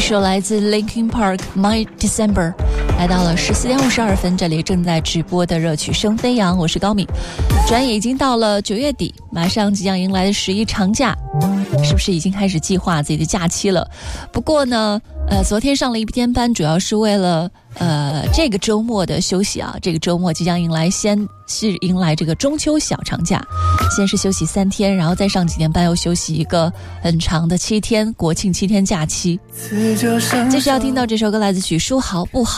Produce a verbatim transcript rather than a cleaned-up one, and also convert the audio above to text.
首来自 Linkin Park My December， 来到了十四点五十二分，这里正在直播的热曲声飞扬，我是高敏。转眼已经到了九月底，马上即将迎来的十一长假，是不是已经开始计划自己的假期了？不过呢呃，昨天上了一天班，主要是为了呃这个周末的休息啊。这个周末即将迎来，先是迎来这个中秋小长假，先是休息三天，然后再上几天班，又休息一个很长的七天国庆七天假期。继续要听到这首歌，来自许书豪，不好。